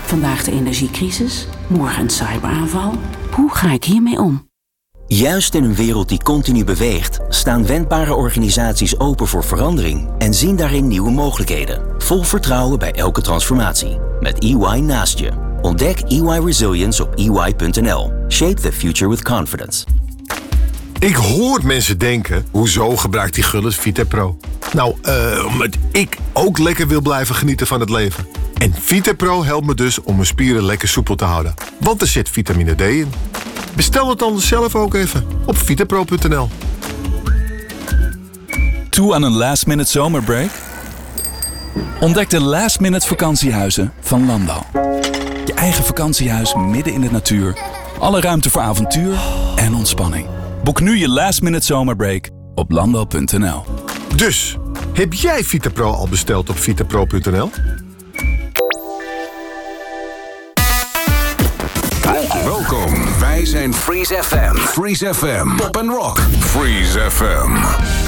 Vandaag de energiecrisis, morgen een cyberaanval. Hoe ga ik hiermee om? Juist in een wereld die continu beweegt, staan wendbare organisaties open voor verandering en zien daarin nieuwe mogelijkheden. Vol vertrouwen bij elke transformatie. Met EY naast je. Ontdek EY Resilience op ey.nl. Shape the future with confidence. Ik hoor mensen denken, hoezo gebruikt die Gullit VitaPro? Nou, omdat ik ook lekker wil blijven genieten van het leven. En VitaPro helpt me dus om mijn spieren lekker soepel te houden. Want er zit vitamine D in. Bestel het dan zelf ook even op vitapro.nl. Toe aan een last-minute zomerbreak? Ontdek de last-minute vakantiehuizen van Landal. Je eigen vakantiehuis midden in de natuur. Alle ruimte voor avontuur en ontspanning. Boek nu je last-minute zomerbreak op landal.nl. Dus, heb jij VitaPro al besteld op vitapro.nl? Welkom, wij zijn Freeze FM. Freeze FM. Pop and Rock. Freeze FM.